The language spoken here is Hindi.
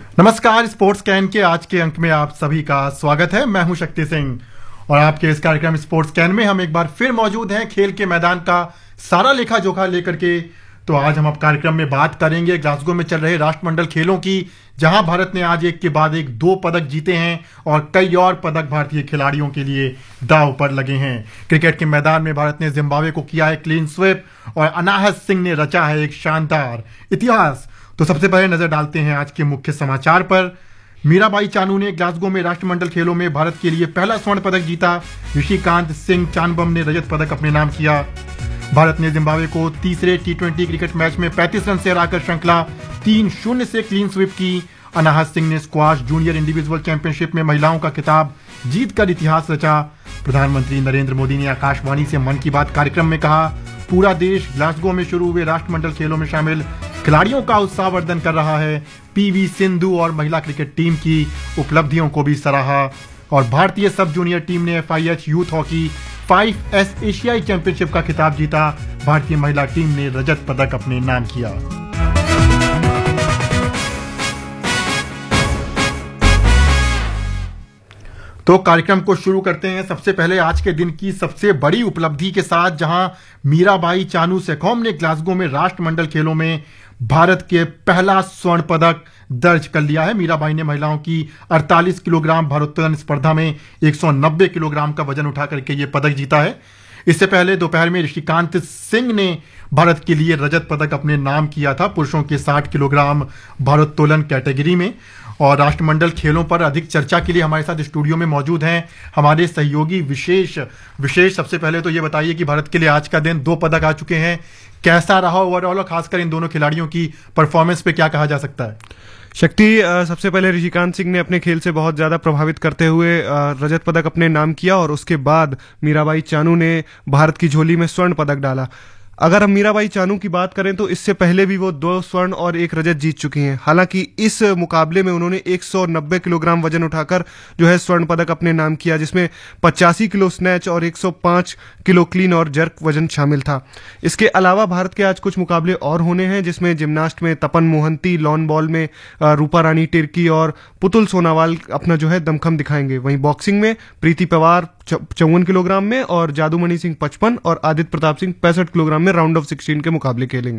नमस्कार। स्पोर्ट्स कैन के आज के अंक में आप सभी का स्वागत है। मैं हूं शक्ति सिंह और आपके इस कार्यक्रम स्पोर्ट्स कैन में हम एक बार फिर मौजूद हैं खेल के मैदान का सारा लेखा जोखा लेकर के। तो आज हम कार्यक्रम में बात करेंगे ग्लासगो में चल रहे राष्ट्रमंडल खेलों की, जहां भारत ने आज एक के बाद एक 2 पदक जीते हैं और कई और पदक भारतीय खिलाड़ियों के लिए दांव पर लगे हैं। क्रिकेट के मैदान में भारत ने जिम्बाब्वे को किया है क्लीन स्वीप और अनाहत सिंह ने रचा है एक शानदार इतिहास। तो सबसे पहले नजर डालते हैं आज के मुख्य समाचार पर। मीराबाई चानू ने ग्लासगो में राष्ट्रमंडल खेलों में भारत के लिए पहला स्वर्ण पदक जीता। ऋषिकांत सिंह चानबम ने रजत पदक अपने नाम किया। भारत ने जिम्बाब्वे को तीसरे टी20 क्रिकेट मैच में 35 रन से हराकर श्रृंखला 3-0 से क्लीन स्वीप की। अनाहत सिंह ने स्क्वाश जूनियर इंडिविजुअल चैंपियनशिप में महिलाओं का खिताब जीतकर इतिहास रचा। प्रधानमंत्री नरेंद्र मोदी ने आकाशवाणी से मन की बात कार्यक्रम में कहा, पूरा देश ग्लासगो में शुरू हुए राष्ट्रमंडल खेलों में शामिल खिलाड़ियों का उत्साहवर्धन कर रहा है। पीवी सिंधु और महिला क्रिकेट टीम की उपलब्धियों को भी सराहा। और भारतीय सब जूनियर टीम ने FIH यूथ हॉकी 5S एशियाई चैंपियनशिप का खिताब जीता। भारतीय महिला टीम ने रजत पदक अपने नाम किया। तो कार्यक्रम को शुरू करते हैं सबसे पहले आज के दिन की सबसे बड़ी उपलब्धि के साथ, जहां मीराबाई चानू सेखोम ने ग्लासगो में राष्ट्रमंडल खेलों में भारत के पहला स्वर्ण पदक दर्ज कर लिया है। मीराबाई ने महिलाओं की 48 किलोग्राम भारोत्तोलन स्पर्धा में 190 किलोग्राम का वजन उठा करके ये पदक जीता है। इससे पहले दोपहर में ऋषिकांत सिंह ने भारत के लिए रजत पदक अपने नाम किया था पुरुषों के 60 किलोग्राम भारोत्तोलन कैटेगरी में। और राष्ट्रमंडल खेलों पर अधिक चर्चा के लिए हमारे साथ स्टूडियो में मौजूद हैं हमारे सहयोगी विशेष। सबसे पहले तो ये बताइए कि भारत के लिए आज का दिन 2 पदक आ चुके हैं, कैसा रहा ओवरऑल और खासकर इन दोनों खिलाड़ियों की परफॉर्मेंस पे क्या कहा जा सकता है? शक्ति, सबसे पहले ऋषिकांत सिंह ने अपने खेल से बहुत ज्यादा प्रभावित करते हुए रजत पदक अपने नाम किया और उसके बाद मीराबाई चानू ने भारत की झोली में स्वर्ण पदक डाला। अगर हम मीराबाई चानू की बात करें तो इससे पहले भी वो 2 स्वर्ण और 1 रजत जीत चुकी हैं। हालांकि इस मुकाबले में उन्होंने 190 किलोग्राम वजन उठाकर जो है स्वर्ण पदक अपने नाम किया, जिसमें 85 किलो स्नैच और 105 किलो क्लीन और जर्क वजन शामिल था। इसके अलावा भारत के आज कुछ मुकाबले और होने हैं, जिसमें जिम्नास्ट में तपन मोहंती, लॉन बॉल में रूपा रानी तिर्की और पुतुल सोनावाल अपना जो है दमखम दिखाएंगे। वहीं बॉक्सिंग में प्रीति पवार 54 किलोग्राम में और जादूमणि सिंह 55 और आदित्य प्रताप सिंह 65 किलोग्राम में राउंड ऑफ 16 के मुकाबले खेलेंगे।